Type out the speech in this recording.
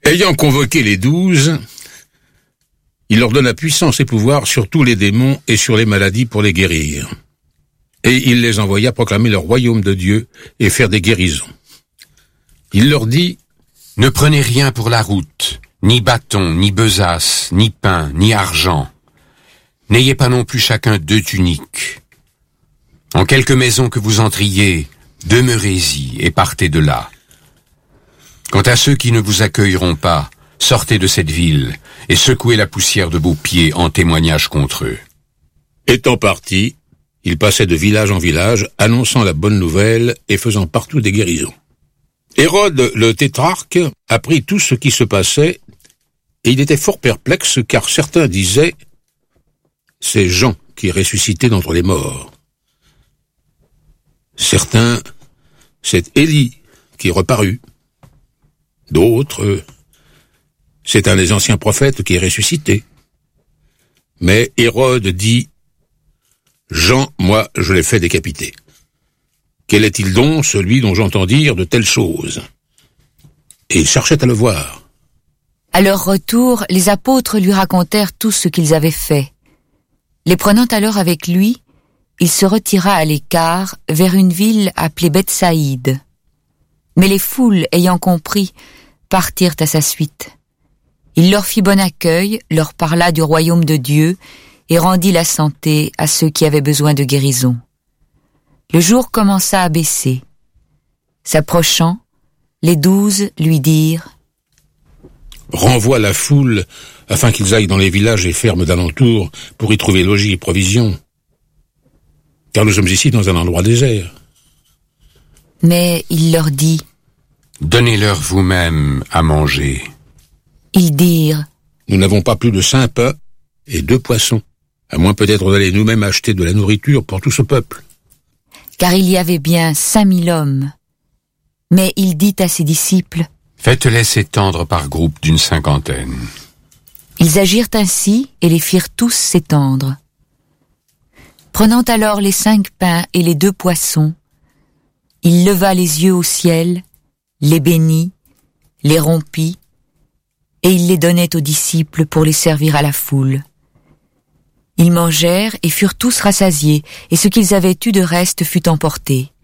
Ayant convoqué les 12, il leur donna puissance et pouvoir sur tous les démons et sur les maladies pour les guérir. Et il les envoya proclamer le royaume de Dieu et faire des guérisons. Il leur dit: Ne prenez rien pour la route, ni bâton, ni besace, ni pain, ni argent. N'ayez pas non plus chacun 2 tuniques. En quelque maison que vous entriez, demeurez-y et partez de là. Quant à ceux qui ne vous accueilleront pas, sortez de cette ville et secouez la poussière de vos pieds en témoignage contre eux. Étant parti, il passait de village en village, annonçant la bonne nouvelle et faisant partout des guérisons. Hérode, le tétrarque, apprit tout ce qui se passait, et il était fort perplexe, car certains disaient: c'est Jean qui est ressuscité d'entre les morts. Certains: c'est Élie qui est reparu. D'autres: c'est un des anciens prophètes qui est ressuscité. Mais Hérode dit: Jean, moi, je l'ai fait décapiter. Quel est-il donc, celui dont j'entends dire de telles choses? Et il cherchait à le voir. À leur retour, les apôtres lui racontèrent tout ce qu'ils avaient fait. Les prenant alors avec lui, il se retira à l'écart vers une ville appelée Bethsaïde. Mais les foules, ayant compris, partirent à sa suite. Il leur fit bon accueil, leur parla du royaume de Dieu et rendit la santé à ceux qui avaient besoin de guérison. Le jour commença à baisser. S'approchant, les 12 lui dirent: Renvoie la foule, afin qu'ils aillent dans les villages et fermes d'alentour pour y trouver logis et provisions. Car nous sommes ici dans un endroit désert. Mais il leur dit: Donnez-leur vous-même à manger. Ils dirent: Nous n'avons pas plus de 5 pains et 2 poissons, à moins peut-être d'aller nous-mêmes acheter de la nourriture pour tout ce peuple. Car il y avait bien 5000 hommes. Mais il dit à ses disciples: Faites-les s'étendre par groupe d'une 50aine. Ils agirent ainsi et les firent tous s'étendre. Prenant alors les 5 pains et les 2 poissons, il leva les yeux au ciel, les bénit, les rompit, et il les donnait aux disciples pour les servir à la foule. Ils mangèrent et furent tous rassasiés, et ce qu'ils avaient eu de reste fut emporté.